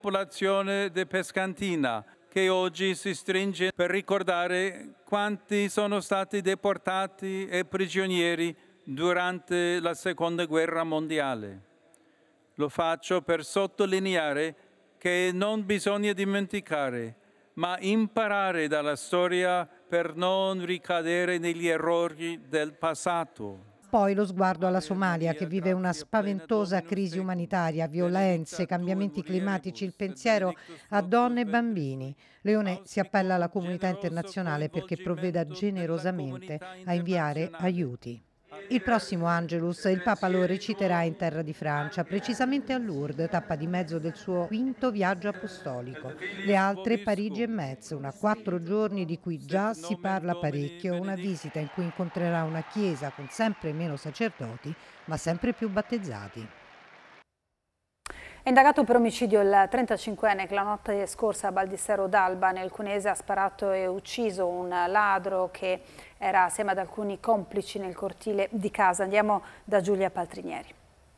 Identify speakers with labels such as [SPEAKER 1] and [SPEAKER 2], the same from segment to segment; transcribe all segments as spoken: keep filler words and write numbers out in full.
[SPEAKER 1] popolazione di Pescantina, che oggi si stringe per ricordare quanti sono stati deportati e prigionieri durante la Seconda Guerra Mondiale. Lo faccio per sottolineare che non bisogna dimenticare, ma imparare dalla storia per non ricadere negli errori del passato.
[SPEAKER 2] Poi lo sguardo alla Somalia, che vive una spaventosa crisi umanitaria, violenze, cambiamenti climatici, il pensiero a donne e bambini. Leone si appella alla comunità internazionale perché provveda generosamente a inviare aiuti. Il prossimo Angelus il Papa lo reciterà in terra di Francia, precisamente a Lourdes, tappa di mezzo del suo quinto viaggio apostolico. Le altre Parigi e Metz, una quattro giorni di cui già si parla parecchio, una visita in cui incontrerà una chiesa con sempre meno sacerdoti, ma sempre più battezzati.
[SPEAKER 3] È indagato per omicidio il trentacinquenne che la notte scorsa a Baldissero d'Alba nel Cunese ha sparato e ucciso un ladro che era assieme ad alcuni complici nel cortile di casa. Andiamo da Giulia Paltrinieri.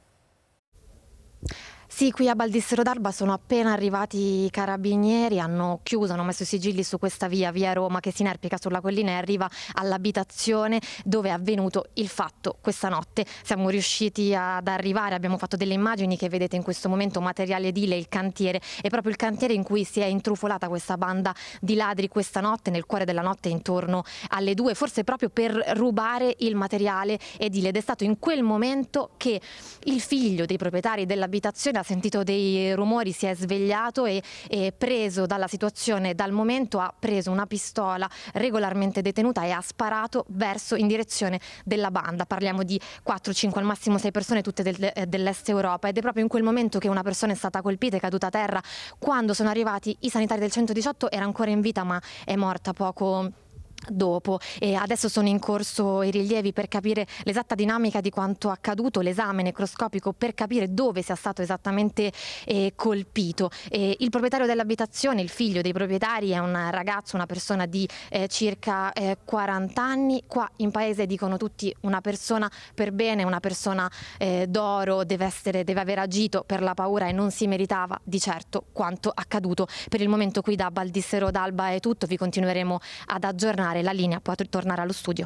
[SPEAKER 4] Sì, qui a Baldissero d'Alba sono appena arrivati i carabinieri, hanno chiuso, hanno messo i sigilli su questa via, via Roma, che si inerpica sulla collina e arriva all'abitazione dove è avvenuto il fatto questa notte. Siamo riusciti ad arrivare, abbiamo fatto delle immagini che vedete in questo momento, materiale edile, il cantiere, è proprio il cantiere in cui si è intrufolata questa banda di ladri questa notte, nel cuore della notte intorno alle due, forse proprio per rubare il materiale edile, ed è stato in quel momento che il figlio dei proprietari dell'abitazione ha sentito dei rumori, si è svegliato e, e preso dalla situazione, dal momento ha preso una pistola regolarmente detenuta e ha sparato verso in direzione della banda. Parliamo di quattro, cinque, al massimo sei persone, tutte del, dell'est Europa, ed è proprio in quel momento che una persona è stata colpita, è caduta a terra. Quando sono arrivati i sanitari del centodiciotto era ancora in vita ma è morta poco dopo, e adesso sono in corso i rilievi per capire l'esatta dinamica di quanto accaduto, l'esame necroscopico per capire dove sia stato esattamente eh, colpito. E il proprietario dell'abitazione, il figlio dei proprietari, è un ragazzo, una persona di eh, circa eh, quaranta anni. Qua in paese dicono tutti una persona per bene, una persona eh, d'oro, deve essere, deve aver agito per la paura e non si meritava di certo quanto accaduto. Per il momento qui da Baldissero d'Alba è tutto, vi continueremo ad aggiornare. La linea può tornare allo studio.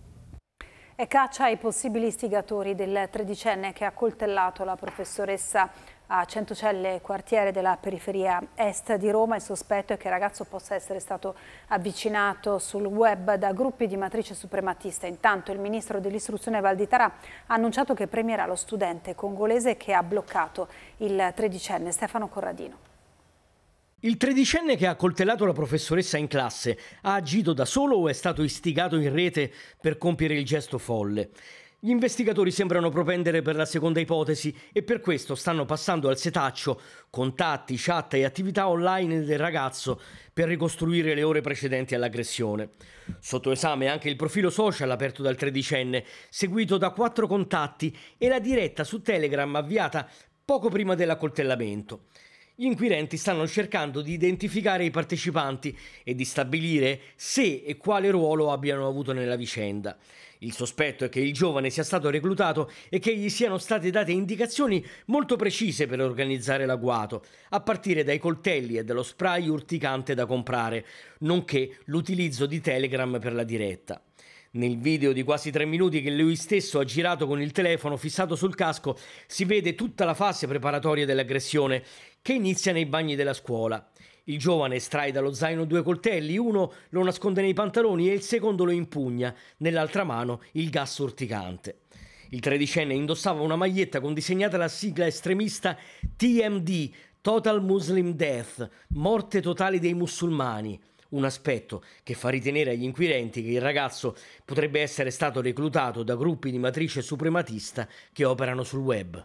[SPEAKER 3] E caccia ai possibili istigatori del tredicenne che ha coltellato la professoressa a Centocelle, quartiere della periferia est di Roma. Il sospetto è che il ragazzo possa essere stato avvicinato sul web da gruppi di matrice suprematista. Intanto il ministro dell'istruzione Valditara ha annunciato che premierà lo studente congolese che ha bloccato il tredicenne. Stefano Corradino.
[SPEAKER 5] Il tredicenne che ha coltellato la professoressa in classe ha agito da solo o è stato istigato in rete per compiere il gesto folle? Gli investigatori sembrano propendere per la seconda ipotesi e per questo stanno passando al setaccio contatti, chat e attività online del ragazzo per ricostruire le ore precedenti all'aggressione. Sotto esame anche il profilo social aperto dal tredicenne, seguito da quattro contatti, e la diretta su Telegram avviata poco prima dell'accoltellamento. Gli inquirenti stanno cercando di identificare i partecipanti e di stabilire se e quale ruolo abbiano avuto nella vicenda. Il sospetto è che il giovane sia stato reclutato e che gli siano state date indicazioni molto precise per organizzare l'agguato, a partire dai coltelli e dallo spray urticante da comprare, nonché l'utilizzo di Telegram per la diretta. Nel video di quasi tre minuti che lui stesso ha girato con il telefono fissato sul casco si vede tutta la fase preparatoria dell'aggressione, che inizia nei bagni della scuola. Il giovane estrae dallo zaino due coltelli, uno lo nasconde nei pantaloni e il secondo lo impugna, nell'altra mano il gas urticante. Il tredicenne indossava una maglietta con disegnata la sigla estremista T M D, Total Muslim Death, morte totale dei musulmani. Un aspetto che fa ritenere agli inquirenti che il ragazzo potrebbe essere stato reclutato da gruppi di matrice suprematista che operano sul web.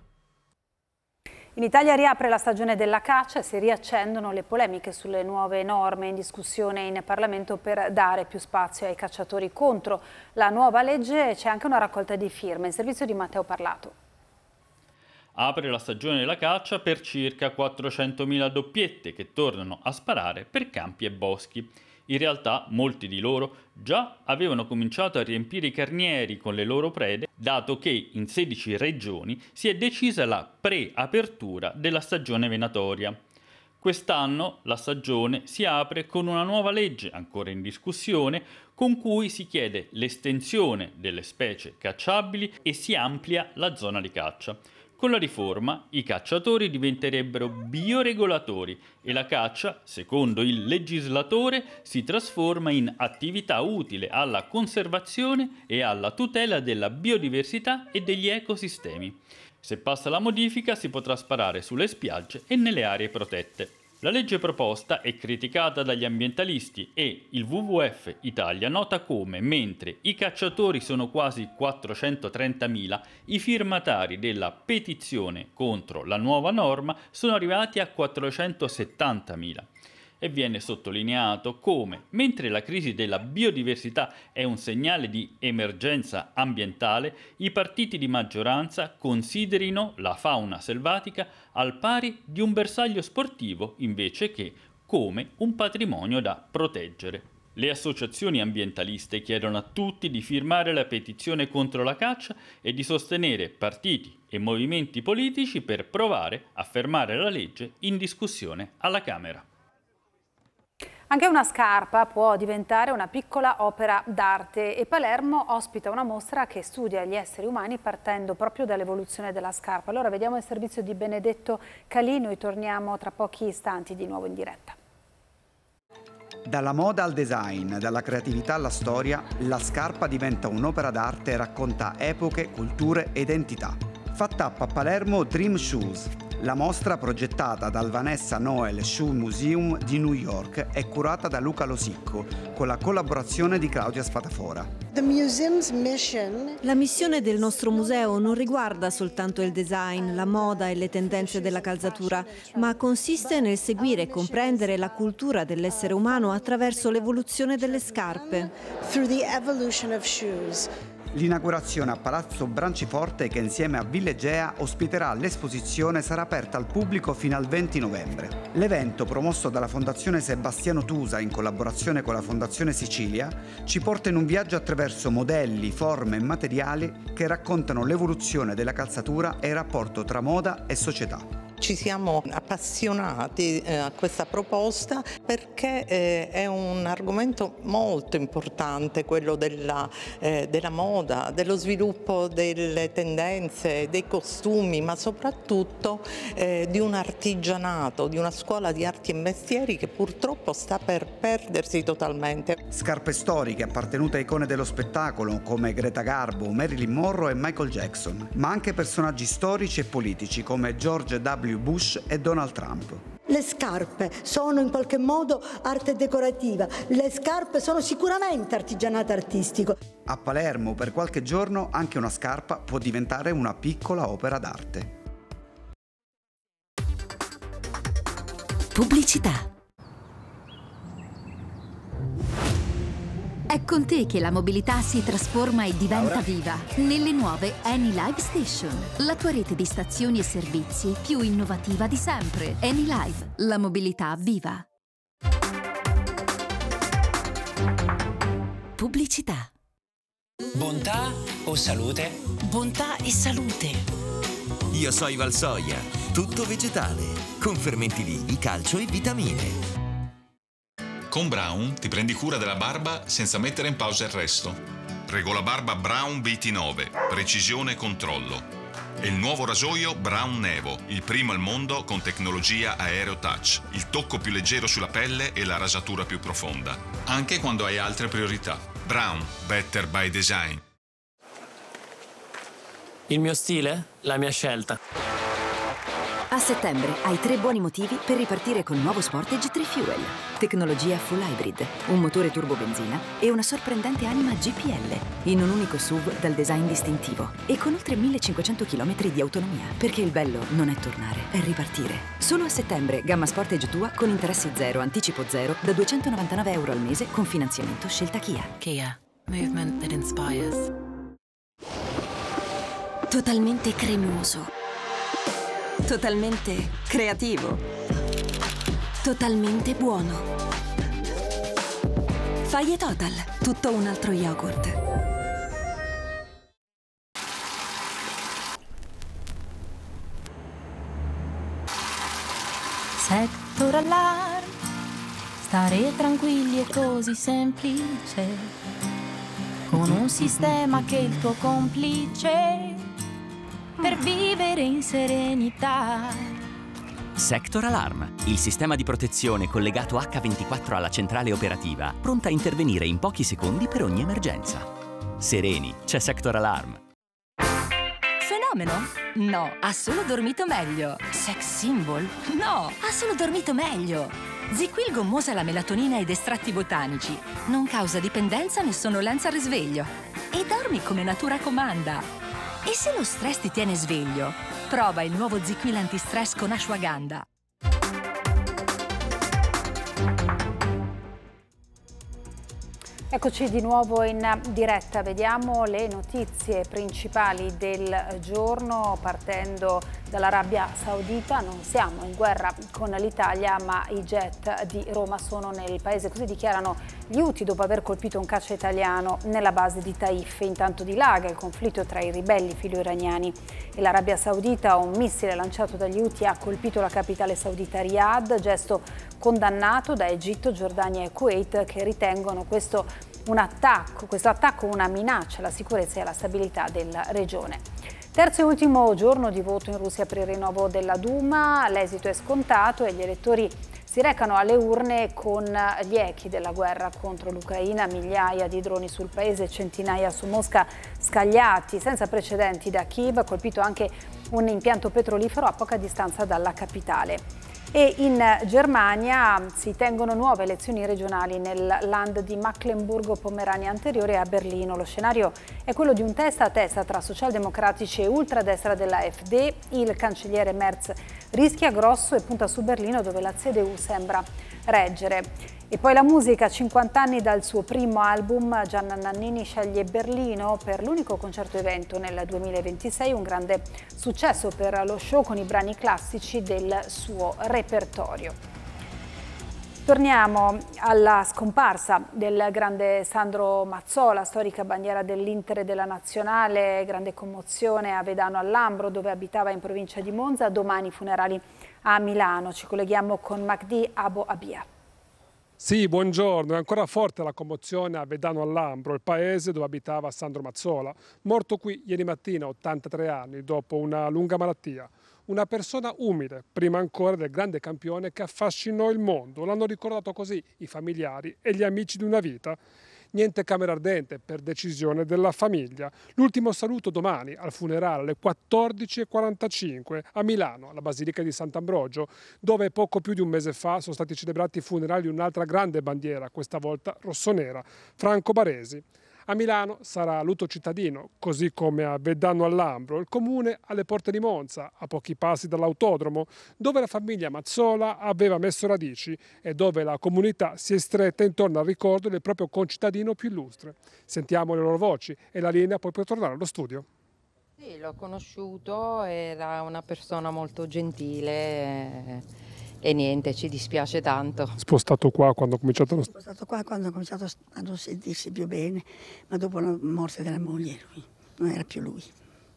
[SPEAKER 3] In Italia riapre la stagione della caccia e si riaccendono le polemiche sulle nuove norme in discussione in Parlamento per dare più spazio ai cacciatori. Contro la nuova legge c'è anche una raccolta di firme. Il servizio di Matteo Parlato.
[SPEAKER 6] Apre la stagione della caccia per circa quattrocentomila doppiette che tornano a sparare per campi e boschi. In realtà molti di loro già avevano cominciato a riempire i carnieri con le loro prede, dato che in sedici regioni si è decisa la preapertura della stagione venatoria. Quest'anno la stagione si apre con una nuova legge, ancora in discussione, con cui si chiede l'estensione delle specie cacciabili e si amplia la zona di caccia. Con la riforma i cacciatori diventerebbero bioregolatori e la caccia, secondo il legislatore, si trasforma in attività utile alla conservazione e alla tutela della biodiversità e degli ecosistemi. Se passa la modifica si potrà sparare sulle spiagge e nelle aree protette. La legge proposta è criticata dagli ambientalisti e il W W F Italia nota come, mentre i cacciatori sono quasi quattrocentotrentamila, i firmatari della petizione contro la nuova norma sono arrivati a quattrocentosettantamila. E viene sottolineato come, mentre la crisi della biodiversità è un segnale di emergenza ambientale, i partiti di maggioranza considerino la fauna selvatica al pari di un bersaglio sportivo invece che come un patrimonio da proteggere. Le associazioni ambientaliste chiedono a tutti di firmare la petizione contro la caccia e di sostenere partiti e movimenti politici per provare a fermare la legge in discussione alla Camera.
[SPEAKER 3] Anche una scarpa può diventare una piccola opera d'arte e Palermo ospita una mostra che studia gli esseri umani partendo proprio dall'evoluzione della scarpa. Allora vediamo il servizio di Benedetto Calino e torniamo tra pochi istanti di nuovo in diretta.
[SPEAKER 7] Dalla moda al design, dalla creatività alla storia, la scarpa diventa un'opera d'arte e racconta epoche, culture e identità. Fa tappa a Palermo Dream Shoes. La mostra, progettata dal Vanessa Noel Shoe Museum di New York, è curata da Luca Losicco, con la collaborazione di Claudia Spadafora.
[SPEAKER 8] La missione del nostro museo non riguarda soltanto il design, la moda e le tendenze della calzatura, ma consiste nel seguire e comprendere la cultura dell'essere umano attraverso l'evoluzione delle scarpe.
[SPEAKER 7] L'inaugurazione a Palazzo Branciforte, che insieme a Villegea ospiterà l'esposizione, sarà aperta al pubblico fino al venti novembre. L'evento, promosso dalla Fondazione Sebastiano Tusa in collaborazione con la Fondazione Sicilia, ci porta in un viaggio attraverso modelli, forme e materiali che raccontano l'evoluzione della calzatura e il rapporto tra moda e società.
[SPEAKER 9] Ci siamo appassionati eh, a questa proposta perché eh, è un argomento molto importante, quello della, eh, della moda, dello sviluppo delle tendenze, dei costumi, ma soprattutto eh, di un artigianato, di una scuola di arti e mestieri che purtroppo sta per perdersi totalmente.
[SPEAKER 7] Scarpe storiche appartenute a icone dello spettacolo come Greta Garbo, Marilyn Monroe e Michael Jackson, ma anche personaggi storici e politici come George W. Bush e Donald Trump.
[SPEAKER 10] Le scarpe sono in qualche modo arte decorativa, le scarpe sono sicuramente artigianato artistico.
[SPEAKER 7] A Palermo per qualche giorno anche una scarpa può diventare una piccola opera d'arte.
[SPEAKER 11] Pubblicità. È con te che la mobilità si trasforma e diventa viva nelle nuove Anylive Station, la tua rete di stazioni e servizi più innovativa di sempre. Anylive, la mobilità viva. Pubblicità.
[SPEAKER 12] Bontà o salute?
[SPEAKER 11] Bontà e salute.
[SPEAKER 12] Io sono Valsoia, tutto vegetale, con fermenti vivi, calcio e vitamine.
[SPEAKER 13] Con Braun ti prendi cura della barba senza mettere in pausa il resto. Regola barba Braun B T nove, precisione e controllo. E il nuovo rasoio Braun Nevo, il primo al mondo con tecnologia Aereo Touch, il tocco più leggero sulla pelle e la rasatura più profonda, anche quando hai altre priorità. Braun, better by design.
[SPEAKER 14] Il mio stile? La mia scelta.
[SPEAKER 11] A settembre hai tre buoni motivi per ripartire con nuovo Sportage tre Fuel. Tecnologia full hybrid, un motore turbo benzina e una sorprendente anima G P L. In un unico S U V dal design distintivo e con oltre millecinquecento chilometri di autonomia. Perché il bello non è tornare, è ripartire. Solo a settembre, gamma Sportage tua con interessi zero, anticipo zero, da duecentonovantanove euro al mese con finanziamento scelta Kia.
[SPEAKER 15] Kia, movement that inspires.
[SPEAKER 11] Totalmente cremoso. Totalmente creativo. Totalmente buono. Faglie Total, tutto un altro yogurt.
[SPEAKER 16] Setto Sector Allarm. Stare tranquilli è così semplice, con un sistema che è il tuo complice, per vivere in serenità.
[SPEAKER 17] Sector Alarm, il sistema di protezione collegato acca ventiquattro alla centrale operativa, pronta a intervenire in pochi secondi per ogni emergenza. Sereni, c'è Sector Alarm.
[SPEAKER 18] Fenomeno? No, ha solo dormito meglio. Sex symbol? No, ha solo dormito meglio. ZzzQuil gommosa alla melatonina ed estratti botanici. Non causa dipendenza né sonnolenza al risveglio. E dormi come natura comanda. E se lo stress ti tiene sveglio? Prova il nuovo ZzzQuil antistress con ashwagandha.
[SPEAKER 3] Eccoci di nuovo in diretta, vediamo le notizie principali del giorno partendo dall'Arabia Saudita. Non siamo in guerra con l'Italia, ma i jet di Roma sono nel paese, così dichiarano gli Houthi dopo aver colpito un caccia italiano nella base di Taif. Intanto dilaga il conflitto tra i ribelli filo-iraniani e l'Arabia Saudita. Un missile lanciato dagli Houthi ha colpito la capitale saudita Riyadh, gesto condannato da Egitto, Giordania e Kuwait, che ritengono questo un attacco, questo attacco una minaccia alla sicurezza e alla stabilità della regione. Terzo e ultimo giorno di voto in Russia per il rinnovo della Duma, l'esito è scontato e gli elettori si recano alle urne con gli echi della guerra contro l'Ucraina, migliaia di droni sul paese, centinaia su Mosca scagliati senza precedenti da Kiev, colpito anche un impianto petrolifero a poca distanza dalla capitale. E in Germania si tengono nuove elezioni regionali nel Land di Mecklenburgo-Pomerania Anteriore a Berlino. Lo scenario è quello di un testa a testa tra socialdemocratici e ultradestra della A F D. Il cancelliere Merz rischia grosso e punta su Berlino, dove la C D U sembra reggere. E poi la musica, cinquanta anni dal suo primo album, Gianna Nannini sceglie Berlino per l'unico concerto evento nel duemilaventisei, un grande successo per lo show con i brani classici del suo repertorio. Torniamo alla scomparsa del grande Sandro Mazzola, storica bandiera dell'Inter e della Nazionale, grande commozione a Vedano al Lambro, dove abitava in provincia di Monza. Domani funerali a Milano. Ci colleghiamo con Magdi Abo Abia.
[SPEAKER 19] Sì, buongiorno. È ancora forte la commozione a Vedano al Lambro, il paese dove abitava Sandro Mazzola, morto qui ieri mattina a ottantatré anni dopo una lunga malattia. Una persona umile, prima ancora del grande campione che affascinò il mondo. L'hanno ricordato così i familiari e gli amici di una vita. Niente camera ardente per decisione della famiglia. L'ultimo saluto domani al funerale alle quattordici e quarantacinque a Milano, alla Basilica di Sant'Ambrogio, dove poco più di un mese fa sono stati celebrati i funerali di un'altra grande bandiera, questa volta rossonera, Franco Baresi. A Milano sarà lutto cittadino, così come a Vedano al Lambro, il comune alle porte di Monza, a pochi passi dall'autodromo, dove la famiglia Mazzola aveva messo radici e dove la comunità si è stretta intorno al ricordo del proprio concittadino più illustre. Sentiamo le loro voci e la linea poi può tornare allo studio.
[SPEAKER 20] Sì, l'ho conosciuto, era una persona molto gentile. E niente, ci dispiace tanto.
[SPEAKER 19] Spostato qua quando ho cominciato a...
[SPEAKER 21] Spostato qua quando ho cominciato a non sentirsi più bene, ma dopo la morte della moglie lui, non era più lui,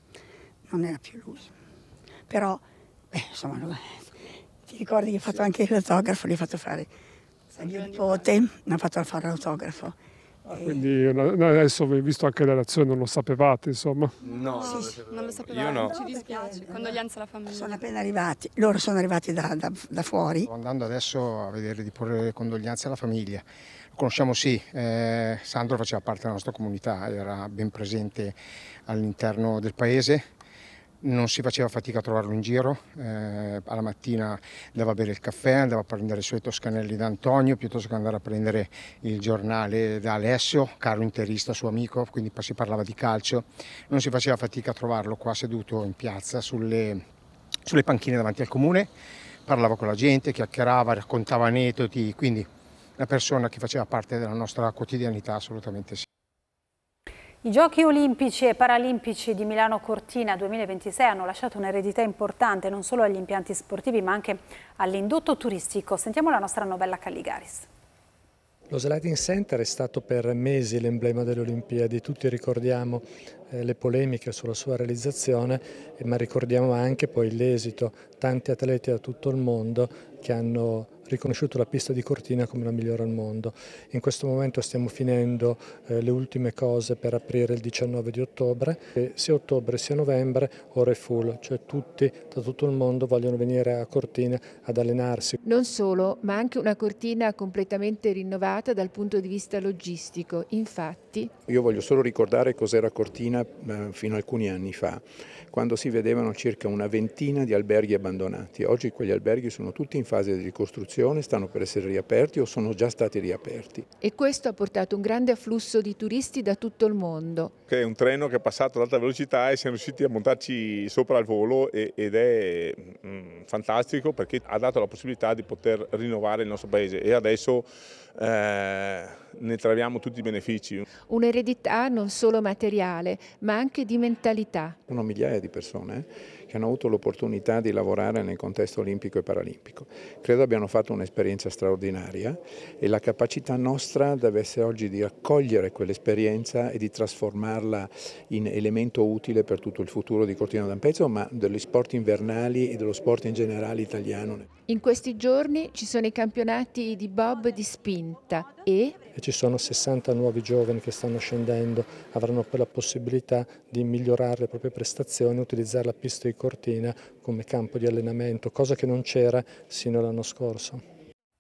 [SPEAKER 21] non era più lui. Però, beh, insomma, ti ricordi che ho fatto anche l'autografo, gli ho fatto fare a mio nipote, mi ha fatto fare l'autografo.
[SPEAKER 19] Ah, quindi adesso visto anche le reazioni non lo sapevate, insomma?
[SPEAKER 22] No,
[SPEAKER 21] sì, sì.
[SPEAKER 22] non lo sapevamo,
[SPEAKER 21] Io no.
[SPEAKER 22] Ci dispiace, condoglianze alla famiglia.
[SPEAKER 21] Sono appena arrivati, loro sono arrivati da, da, da fuori.
[SPEAKER 22] Sto andando adesso a vedere di porre le condoglianze alla famiglia. Lo conosciamo sì, eh, Sandro faceva parte della nostra comunità, era ben presente all'interno del paese. Non si faceva fatica a trovarlo in giro, eh, alla mattina andava a bere il caffè, andava a prendere i suoi toscanelli da Antonio, piuttosto che andare a prendere il giornale da Alessio, caro interista, suo amico, quindi si parlava di calcio. Non si faceva fatica a trovarlo qua seduto in piazza sulle, sulle panchine davanti al comune, parlava con la gente, chiacchierava, raccontava aneddoti, quindi una persona che faceva parte della nostra quotidianità, assolutamente sì.
[SPEAKER 3] I Giochi Olimpici e Paralimpici di Milano Cortina duemilaventisei hanno lasciato un'eredità importante non solo agli impianti sportivi ma anche all'indotto turistico. Sentiamo la nostra Novella Calligaris.
[SPEAKER 23] Lo Sliding Center è stato per mesi l'emblema delle Olimpiadi, tutti ricordiamo eh, le polemiche sulla sua realizzazione, eh, ma ricordiamo anche poi l'esito, tanti atleti da tutto il mondo che hanno riconosciuto la pista di Cortina come la migliore al mondo. In questo momento stiamo finendo eh, le ultime cose per aprire il diciannove di ottobre e sia ottobre sia novembre ora è full, cioè tutti da tutto il mondo vogliono venire a Cortina ad allenarsi.
[SPEAKER 1] Non solo, ma anche una Cortina completamente rinnovata dal punto di vista logistico. Infatti,
[SPEAKER 2] io voglio solo ricordare cos'era Cortina eh, fino a alcuni anni fa, quando si vedevano circa una ventina di alberghi abbandonati. Oggi quegli alberghi sono tutti in fase di ricostruzione, stanno per essere riaperti o sono già stati riaperti.
[SPEAKER 1] E questo ha portato un grande afflusso di turisti da tutto il mondo.
[SPEAKER 4] È un treno che è passato ad alta velocità e siamo riusciti a montarci sopra al volo e, ed è mm, fantastico perché ha dato la possibilità di poter rinnovare il nostro paese e adesso eh, ne traviamo tutti i benefici.
[SPEAKER 1] Un'eredità non solo materiale, ma anche di mentalità.
[SPEAKER 2] Sono migliaia di persone che hanno avuto l'opportunità di lavorare nel contesto olimpico e paralimpico. Credo abbiano fatto un'esperienza straordinaria e la capacità nostra deve essere oggi di accogliere quell'esperienza e di trasformarla in elemento utile per tutto il futuro di Cortina d'Ampezzo, ma degli sport invernali e dello sport in generale italiano.
[SPEAKER 1] In questi giorni ci sono i campionati di bob di spinta e...
[SPEAKER 23] e ci sono sessanta nuovi giovani che stanno scendendo, avranno poi la possibilità di migliorare le proprie prestazioni, utilizzare la pista di Cortina come campo di allenamento, cosa che non c'era sino all'anno scorso.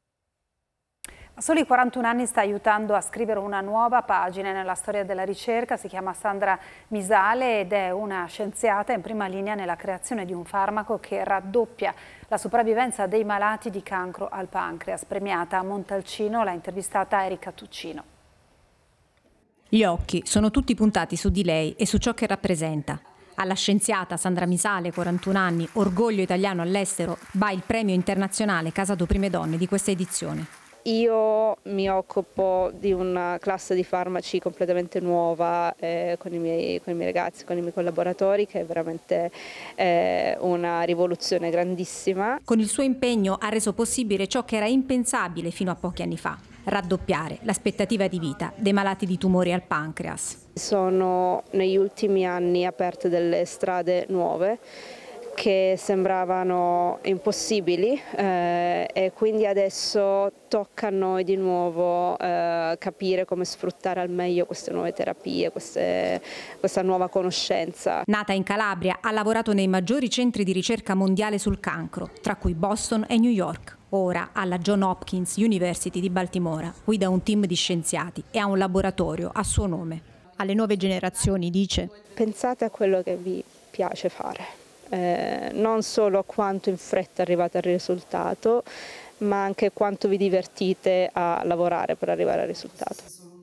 [SPEAKER 3] A soli quarantuno anni sta aiutando a scrivere una nuova pagina nella storia della ricerca, si chiama Sandra Misale ed è una scienziata in prima linea nella creazione di un farmaco che raddoppia la sopravvivenza dei malati di cancro al pancreas. Premiata a Montalcino, l'ha intervistata Erika Tuccino.
[SPEAKER 24] Gli occhi sono tutti puntati su di lei e su ciò che rappresenta. Alla scienziata Sandra Misale, quarantuno anni, orgoglio italiano all'estero, va il premio internazionale Casa due Prime Donne di questa edizione.
[SPEAKER 25] Io mi occupo di una classe di farmaci completamente nuova eh, con, i miei, con i miei ragazzi, con i miei collaboratori, che è veramente eh, una rivoluzione grandissima.
[SPEAKER 24] Con il suo impegno ha reso possibile ciò che era impensabile fino a pochi anni fa: raddoppiare l'aspettativa di vita dei malati di tumori al pancreas.
[SPEAKER 25] Sono negli ultimi anni aperte delle strade nuove che sembravano impossibili eh, e quindi adesso tocca a noi di nuovo eh, capire come sfruttare al meglio queste nuove terapie, queste, questa nuova conoscenza.
[SPEAKER 24] Nata in Calabria, ha lavorato nei maggiori centri di ricerca mondiale sul cancro, tra cui Boston e New York. Ora alla Johns Hopkins University di Baltimora guida un team di scienziati e ha un laboratorio a suo nome. Alle nuove generazioni dice:
[SPEAKER 25] pensate a quello che vi piace fare. Eh, non solo a quanto in fretta arrivate al risultato, ma anche quanto vi divertite a lavorare per arrivare al risultato.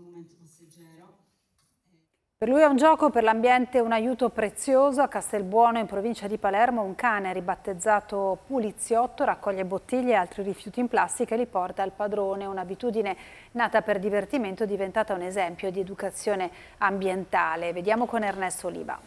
[SPEAKER 3] Per lui è un gioco, per l'ambiente un aiuto prezioso. A Castelbuono, in provincia di Palermo, un cane ribattezzato Puliziotto raccoglie bottiglie e altri rifiuti in plastica e li porta al padrone. Un'abitudine nata per divertimento, diventata un esempio di educazione ambientale. Vediamo con Ernesto Oliva.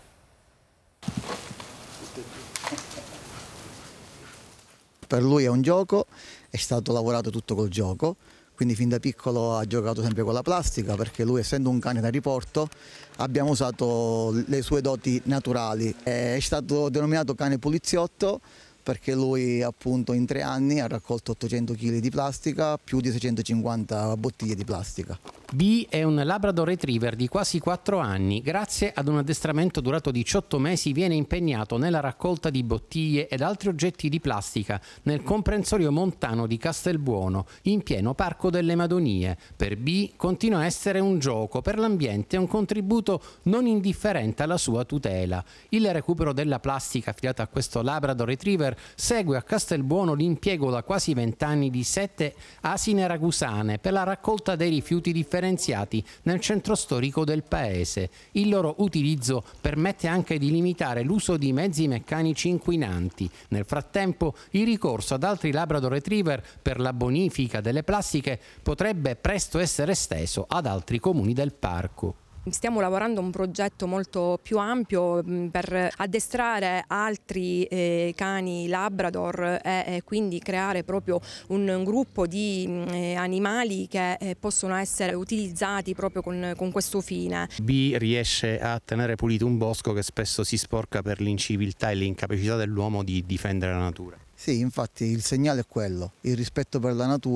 [SPEAKER 26] Per lui è un gioco, è stato lavorato tutto col gioco, quindi fin da piccolo ha giocato sempre con la plastica, perché lui, essendo un cane da riporto, abbiamo usato le sue doti naturali. È stato denominato cane Puliziotto perché lui appunto in tre anni ha raccolto ottocento chili di plastica, più di seicentocinquanta bottiglie di plastica.
[SPEAKER 27] B è un Labrador Retriever di quasi quattro anni. Grazie ad un addestramento durato diciotto mesi viene impegnato nella raccolta di bottiglie ed altri oggetti di plastica nel comprensorio montano di Castelbuono, in pieno Parco delle Madonie. Per B continua a essere un gioco, per l'ambiente un contributo non indifferente alla sua tutela. Il recupero della plastica affidata a questo Labrador Retriever segue a Castelbuono l'impiego da quasi vent'anni di sette asine ragusane per la raccolta dei rifiuti differenziati nel centro storico del paese. Il loro utilizzo permette anche di limitare l'uso di mezzi meccanici inquinanti. Nel frattempo, il ricorso ad altri Labrador Retriever per la bonifica delle plastiche potrebbe presto essere esteso ad altri comuni del parco.
[SPEAKER 28] Stiamo lavorando a un progetto molto più ampio per addestrare altri eh, cani Labrador e, e quindi creare proprio un, un gruppo di eh, animali che eh, possono essere utilizzati proprio con, con questo fine.
[SPEAKER 27] B riesce a tenere pulito un bosco che spesso si sporca per l'inciviltà e l'incapacità dell'uomo di difendere la natura.
[SPEAKER 26] Sì, infatti il segnale è quello, il rispetto per la natura.